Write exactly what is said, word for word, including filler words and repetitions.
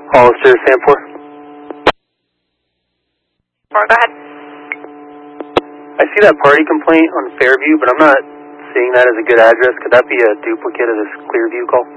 Hollister, Sanford. Go ahead. I see that party complaint on Fairview, but I'm not seeing that as a good address. Could that be a duplicate of this Clearview call?